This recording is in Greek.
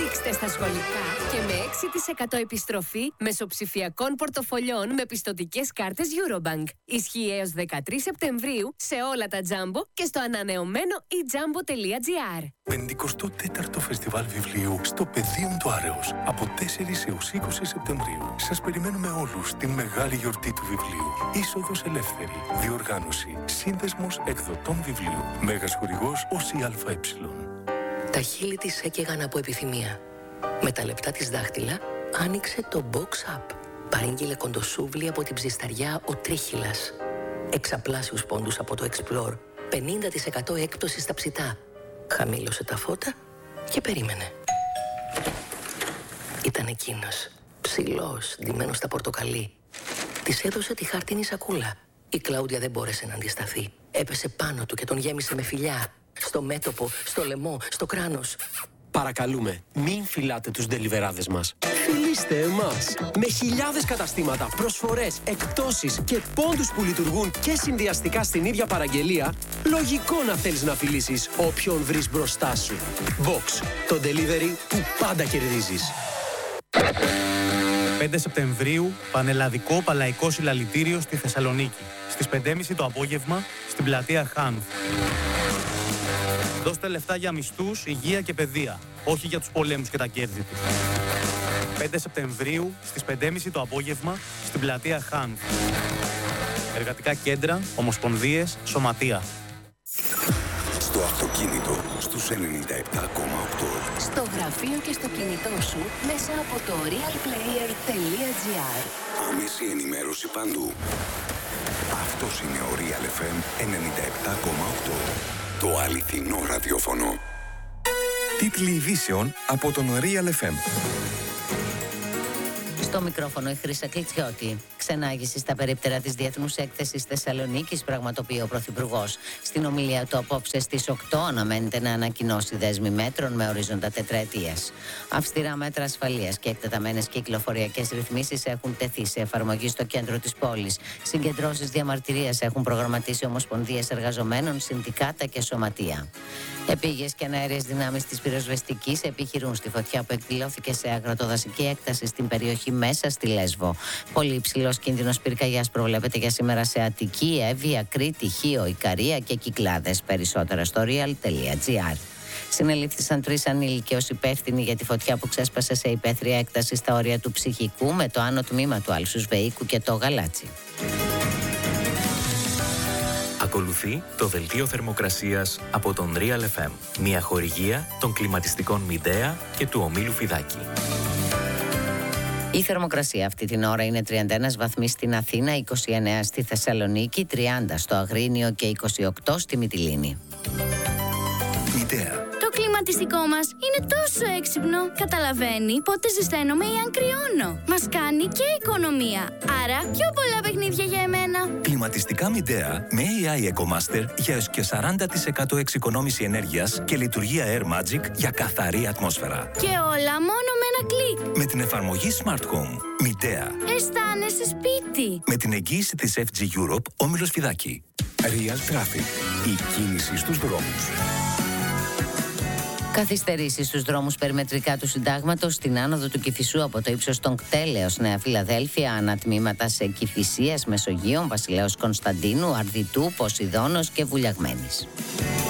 Ρίξτε στα σχολικά και με 6% επιστροφή μεσοψηφιακών πορτοφολιών με πιστωτικές κάρτες Eurobank. Ισχύει έως 13 Σεπτεμβρίου σε όλα τα Jumbo και στο ανανεωμένο ejumbo.gr. 54ο Φεστιβάλ Βιβλίου στο Πεδίον του Άρεος από 4 έως 20 Σεπτεμβρίου. Σας περιμένουμε όλους την μεγάλη γιορτή του βιβλίου. Είσοδος ελεύθερη. Διοργάνωση. Σύνδεσμος εκδοτών βιβλίου. Μέγας χορηγός ΟΣΥ-ΑΕ. Τα χείλη της έκαιγαν από επιθυμία. Με τα λεπτά της δάχτυλα άνοιξε το Box Up. Παρήγγειλε κοντοσούβλι από την ψισταριά ο Τρίχυλας. Εξαπλάσιους πόντους από το Explore. 50% έκπτωση στα ψητά. Χαμήλωσε τα φώτα και περίμενε. Ήταν εκείνος, ψηλός, ντυμένος στα πορτοκαλί. Της έδωσε τη χάρτινη σακούλα. Η Κλάουδια δεν μπόρεσε να αντισταθεί. Έπεσε πάνω του και τον γέμισε με φιλιά. Στο μέτωπο, στο λαιμό, στο κράνος. Παρακαλούμε, μην φυλάτε τους ντελιβεράδες μας. Φιλήστε εμάς! Με χιλιάδες καταστήματα, προσφορές, εκπτώσεις και πόντους που λειτουργούν και συνδυαστικά στην ίδια παραγγελία, λογικό να θέλεις να φιλήσεις όποιον βρεις μπροστά σου. Box, το delivery που πάντα κερδίζεις. 5 Σεπτεμβρίου, πανελλαδικό παλαϊκό συλλαλητήριο στη Θεσσαλονίκη. Στις 5.30 το απόγευμα, στην πλατεία Χάνθ. Δώστε λεφτά για μισθούς, υγεία και παιδεία, όχι για τους πολέμους και τα κέρδη τους. 5 Σεπτεμβρίου, στις 5.30 το απόγευμα, στην πλατεία Χάνθ. Εργατικά κέντρα, ομοσπονδίες, σωματεία. Στο αυτοκίνητο, στους 97,8. Στο γραφείο και στο κινητό σου μέσα από το realplayer.gr. Άμεση ενημέρωση παντού. Αυτός είναι ο Real FM 97,8. Το αληθινό ραδιόφωνο. Τίτλοι ειδήσεων από τον Real FM. Στο μικρόφωνο η Χρύσα Κλιτσιώτη. Ξενάγηση στα περίπτερα της Διεθνούς Έκθεσης Θεσσαλονίκης πραγματοποιεί ο Πρωθυπουργός. Στην ομιλία του απόψε στις 8 αναμένεται να ανακοινώσει δέσμη μέτρων με ορίζοντα τετραετίας. Αυστηρά μέτρα ασφαλείας και εκτεταμένες κυκλοφοριακές ρυθμίσεις έχουν τεθεί σε εφαρμογή στο κέντρο της πόλης. Συγκεντρώσεις διαμαρτυρίας έχουν προγραμματίσει ομοσπονδίες εργαζομένων, συνδικάτα και σωματεία. Επίγειες και αναέρειες δυνάμεις της πυροσβεστικής επιχειρούν στη φωτιά που εκδηλώθηκε σε αγροτοδασική έκταση στην περιοχή μέσα στη Λέσβο. Πολύ υψηλός κίνδυνος πυρκαγιάς προβλέπεται για σήμερα σε Αττική, Εύβοια, Κρήτη, Χίο, Ικαρία και Κυκλάδες. Περισσότερα στο real.gr. Συνελήφθησαν 3 ανήλικοι ως υπεύθυνοι για τη φωτιά που ξέσπασε σε υπαίθρια έκταση στα όρια του Ψυχικού με το άνω τμήμα του Άλσους Βεΐκου και το Γαλάτσι. Ακολουθεί το δελτίο θερμοκρασίας από τον Real FM. Μια χορηγία των κλιματιστικών Μιντέα και του ομίλου Φιδάκη. Η θερμοκρασία αυτή την ώρα είναι 31 βαθμοί στην Αθήνα, 29 στη Θεσσαλονίκη, 30 στο Αγρίνιο και 28 στη Μυτιλήνη. Μητέα. Το κλιματιστικό μας είναι τόσο έξυπνο. Καταλαβαίνει πότε ζεσταίνομαι ή αν κρυώνω. Μας κάνει και οικονομία. Άρα πιο πολλά παιχνίδια για εμένα. Κλιματιστικά Μητέα με AI EcoMaster για έως και 40% εξοικονόμηση ενέργειας και λειτουργία Air Magic για καθαρή ατμόσφαιρα. Και όλα μόνο με ένα κλικ. Με την εφαρμογή Smart Home. Μητέα. Αισθάνεσαι σπίτι. Με την εγγύηση της FG Europe, όμιλος Φιδάκη. Real Traffic. Η κίνηση στους δρόμους. Καθυστερήσεις στους δρόμους περιμετρικά του Συντάγματος στην άνοδο του Κηφισού από το ύψος των Κτέλεως Νέα Φιλαδέλφια, ανατμήματα σε Κηφισίας, Μεσογείων, Βασιλέως Κωνσταντίνου, Αρδιτού, Ποσειδώνος και Βουλιαγμένης.